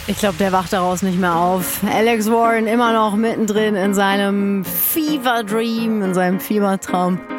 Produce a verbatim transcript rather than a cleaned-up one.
Ich glaube, der wacht daraus nicht mehr auf. Alex Warren immer noch mittendrin in seinem Fever Dream, in seinem Fiebertraum.